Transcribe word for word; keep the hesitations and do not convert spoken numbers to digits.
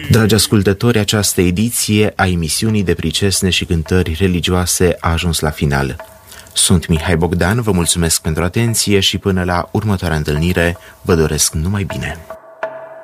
Dragi ascultători, această ediție a emisiunii de pricesne și cântări religioase a ajuns la final. Sunt Mihai Bogdan, vă mulțumesc pentru atenție și până la următoarea întâlnire vă doresc numai bine.